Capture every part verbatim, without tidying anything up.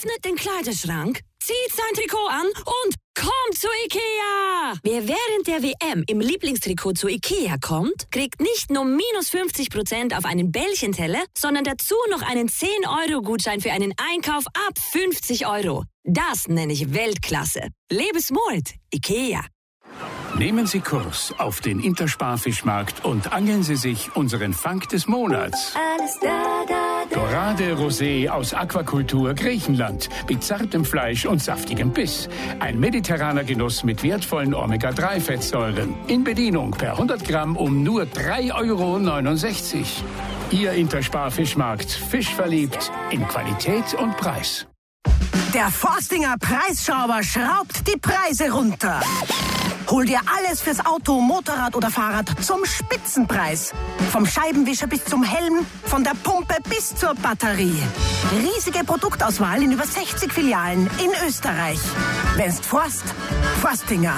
öffnet den Kleiderschrank, zieht sein Trikot an und kommt zu Ikea! Wer während der W M im Lieblingstrikot zu Ikea kommt, kriegt nicht nur minus fünfzig Prozent auf einen Bällchenteller, sondern dazu noch einen zehn Euro Gutschein für einen Einkauf ab fünfzig Euro. Das nenne ich Weltklasse. Lebe smart, Ikea. Nehmen Sie Kurs auf den Intersparfischmarkt und angeln Sie sich unseren Fang des Monats. Alles da, da, da. Dorade Rosé aus Aquakultur Griechenland mit zartem Fleisch und saftigem Biss. Ein mediterraner Genuss mit wertvollen Omega drei Fettsäuren. In Bedienung per hundert Gramm um nur drei Euro neunundsechzig. Ihr Intersparfischmarkt. Fischverliebt in Qualität und Preis. Der Forstinger Preisschrauber schraubt die Preise runter. Hol dir alles fürs Auto, Motorrad oder Fahrrad zum Spitzenpreis. Vom Scheibenwischer bis zum Helm, von der Pumpe bis zur Batterie. Riesige Produktauswahl in über sechzig Filialen in Österreich. Wenn's Forst, Forstinger.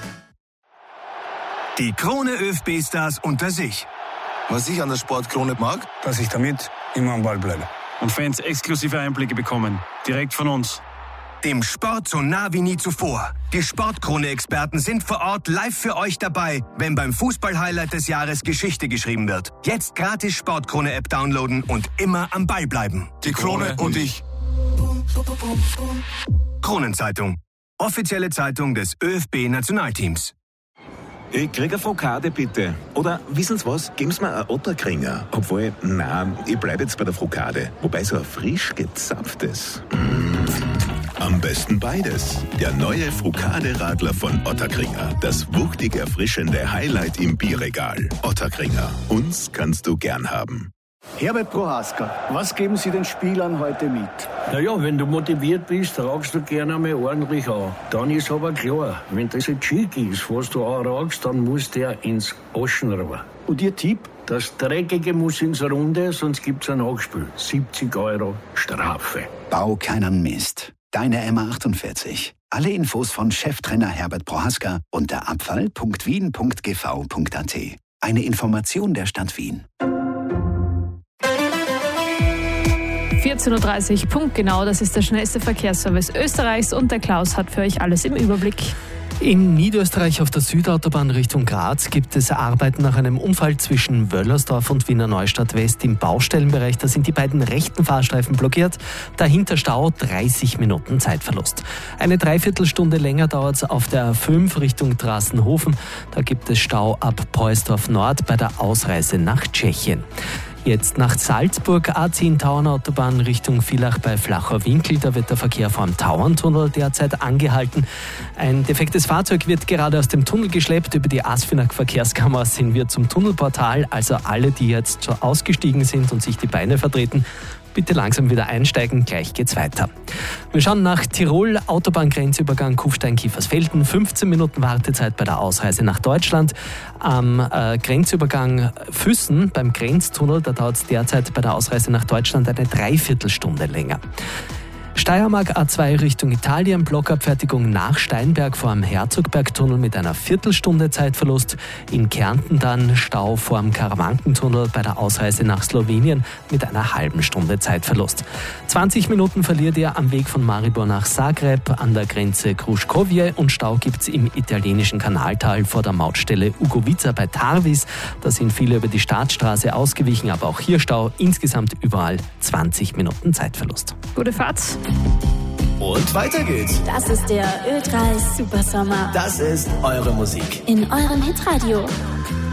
Die Krone ÖFB-Stars unter sich. Was ich an der Sportkrone mag, dass ich damit immer am Ball bleibe. Und Fans exklusive Einblicke bekommen. Direkt von uns. Dem Sport so nah wie nie zuvor. Die Sportkrone-Experten sind vor Ort live für euch dabei, wenn beim Fußball-Highlight des Jahres Geschichte geschrieben wird. Jetzt gratis Sportkrone-App downloaden und immer am Ball bleiben. Die Krone und ich. Kronenzeitung. Offizielle Zeitung des ÖFB-Nationalteams. Ich krieg eine Frokade, bitte. Oder, wissen Sie was, geben Sie mir einen Otterkringer. Obwohl, nein, ich bleib jetzt bei der Frokade. Wobei so ein frisch gezapftes. Mm. Am besten beides. Der neue Frokade-Radler von Otterkringer. Das wuchtig erfrischende Highlight im Bierregal. Otterkringer. Uns kannst du gern haben. Herbert Prohaska, was geben Sie den Spielern heute mit? Naja, wenn du motiviert bist, rauchst du gerne einmal ordentlich an. Dann ist aber klar, wenn das ein Cheek ist, was du anrauchst, dann muss der ins Aschenrohr. Und Ihr Tipp? Das Dreckige muss ins Runde, sonst gibt's ein Nachspiel. siebzig Euro Strafe. Bau keinen Mist. Deine M A achtundvierzig. Alle Infos von Cheftrainer Herbert Prohaska unter abfall punkt wien punkt g v punkt a t. Eine Information der Stadt Wien. vierzehn Uhr dreißig, Punkt genau, das ist der schnellste Verkehrsservice Österreichs und der Klaus hat für euch alles im Überblick. In Niederösterreich auf der Südautobahn Richtung Graz gibt es Arbeiten nach einem Unfall zwischen Wöllersdorf und Wiener Neustadt West im Baustellenbereich. Da sind die beiden rechten Fahrstreifen blockiert. Dahinter Stau, dreißig Minuten Zeitverlust. Eine Dreiviertelstunde länger dauert es auf der A fünf Richtung Drassenhofen. Da gibt es Stau ab Preußdorf Nord bei der Ausreise nach Tschechien. Jetzt nach Salzburg, A zehn Tauernautobahn Richtung Villach bei Flacher Winkel. Da wird der Verkehr vor dem Tauerntunnel derzeit angehalten. Ein defektes Fahrzeug wird gerade aus dem Tunnel geschleppt. Über die Asfinag-Verkehrskammer sind wir zum Tunnelportal. Also alle, die jetzt ausgestiegen sind und sich die Beine vertreten, bitte langsam wieder einsteigen, gleich geht's weiter. Wir schauen nach Tirol, Autobahngrenzübergang Kufstein-Kiefersfelden, fünfzehn Minuten Wartezeit bei der Ausreise nach Deutschland. Am äh, Grenzübergang Füssen beim Grenztunnel, da dauert es derzeit bei der Ausreise nach Deutschland eine Dreiviertelstunde länger. Steiermark A zwei Richtung Italien, Blockabfertigung nach Steinberg vor dem Herzogbergtunnel mit einer Viertelstunde Zeitverlust. In Kärnten dann Stau vor dem Karawankentunnel bei der Ausreise nach Slowenien mit einer halben Stunde Zeitverlust. zwanzig Minuten verliert ihr am Weg von Maribor nach Zagreb an der Grenze Kruškovje und Stau gibt's im italienischen Kanaltal vor der Mautstelle Ugovica bei Tarvis. Da sind viele über die Staatsstraße ausgewichen, aber auch hier Stau. Insgesamt überall zwanzig Minuten Zeitverlust. Gute Fahrt. Und weiter geht's. Das ist der Ö drei Supersommer. Das ist eure Musik. In eurem Hitradio.